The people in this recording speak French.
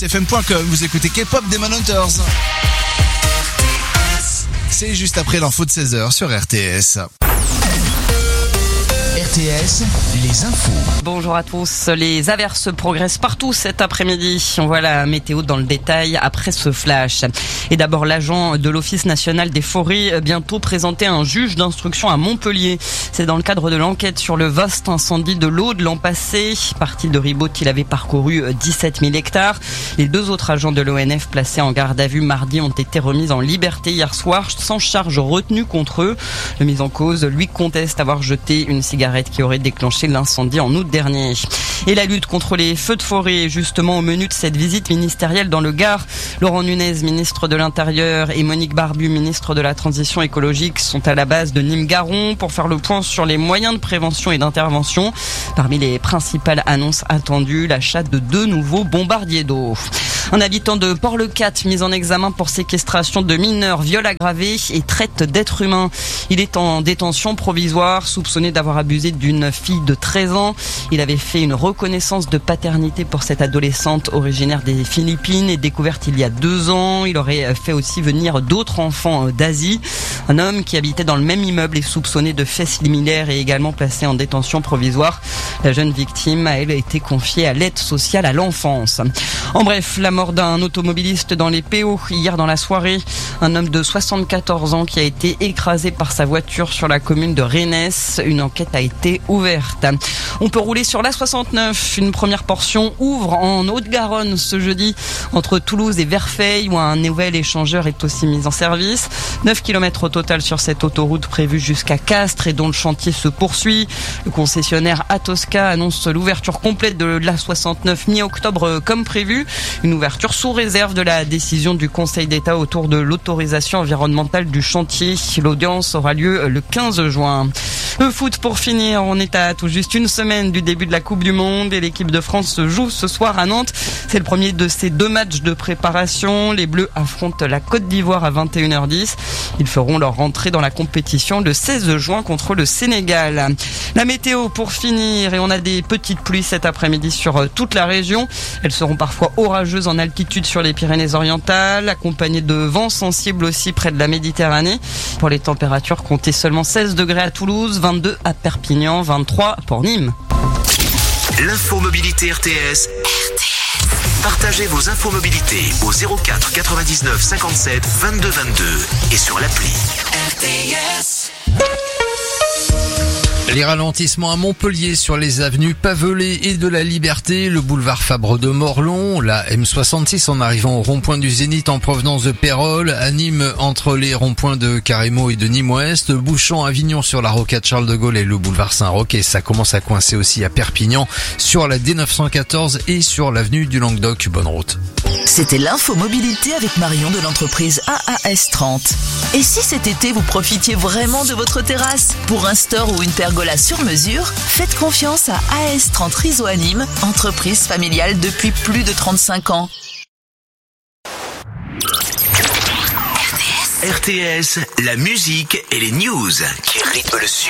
FM.com, vous écoutez K-pop Demon Hunters. C'est juste après l'info de 16h sur RTS. RTS, les infos. Bonjour à tous. Les averses progressent partout cet après-midi. On voit la météo dans le détail après ce flash. Et d'abord, l'agent de l'Office national des forêts bientôt présenté à un juge d'instruction à Montpellier. C'est dans le cadre de l'enquête sur le vaste incendie de l'Aude l'an passé. Parti de Ribaud, il avait parcouru 17 000 hectares. Les deux autres agents de l'ONF placés en garde à vue mardi ont été remis en liberté hier soir sans charge retenue contre eux. Le mis en cause, lui, conteste avoir jeté une cigarette qui aurait déclenché l'incendie en août dernier. Et la lutte contre les feux de forêt, justement au menu de cette visite ministérielle dans le Gard. Laurent Nunez, ministre de l'Intérieur, et Monique Barbu, ministre de la Transition écologique, sont à la base de Nîmes-Garon pour faire le point sur les moyens de prévention et d'intervention. Parmi les principales annonces attendues, l'achat de 2 nouveaux bombardiers d'eau. Un habitant de Port-le-Cat mis en examen pour séquestration de mineurs, viol aggravé et traite d'êtres humains. Il est en détention provisoire, soupçonné d'avoir abusé d'une fille de 13 ans. Il avait fait une reconnaissance de paternité pour cette adolescente originaire des Philippines et découverte il y a 2 ans. Il aurait fait aussi venir d'autres enfants d'Asie. Un homme qui habitait dans le même immeuble est soupçonné de faits similaires et également placé en détention provisoire. La jeune victime, elle, a été confiée à l'aide sociale à l'enfance. En bref, la mort d'un automobiliste dans les PO hier dans la soirée. Un homme de 74 ans qui a été écrasé par sa voiture sur la commune de Rennes. Une enquête a été ouverte. On peut rouler sur l'A69. Une première portion ouvre en Haute-Garonne ce jeudi entre Toulouse et Verfeil où un nouvel échangeur est aussi mis en service. 9 km au total sur cette autoroute prévue jusqu'à Castres et dont le chantier se poursuit. Le concessionnaire Atosca annonce l'ouverture complète de l'A69 mi-octobre comme prévu. Une ouverture sous réserve de la décision du Conseil d'État autour de l'autorisation environnementale du chantier. L'audience aura lieu le 15 juin. Le foot pour finir, on est à tout juste une semaine du début de la Coupe du Monde et l'équipe de France se joue ce soir à Nantes. C'est le premier de ces 2 matchs de préparation. Les Bleus affrontent la Côte d'Ivoire à 21h10. Ils feront leur rentrée dans la compétition le 16 juin contre le Sénégal. La météo pour finir et on a des petites pluies cet après-midi sur toute la région. Elles seront parfois orageuses en altitude sur les Pyrénées-Orientales, accompagnées de vents sensibles aussi près de la Méditerranée. Pour les températures, comptez seulement 16 degrés à Toulouse, 22 à Perpignan, 23 pour Nîmes. L'infomobilité RTS. Partagez vos infomobilités au 04 99 57 22 22 et sur l'appli RTS. Les ralentissements à Montpellier sur les avenues Pavelé et de la Liberté, le boulevard Fabre de Morlon, la M66 en arrivant au rond-point du Zénith en provenance de Pérols, à Nîmes entre les ronds-points de Carrémaux et de Nîmes-Ouest, bouchant Avignon sur la rocade Charles de Gaulle et le boulevard Saint-Roch, et ça commence à coincer aussi à Perpignan sur la D914 et sur l'avenue du Languedoc. Bonne route. C'était l'info mobilité avec Marion de l'entreprise AAS30. Et si cet été vous profitiez vraiment de votre terrasse pour un store ou une pergola sur mesure, faites confiance à AS30 Riso à Nîmes, entreprise familiale depuis plus de 35 ans. RTS, la musique et les news qui rythment le Sud.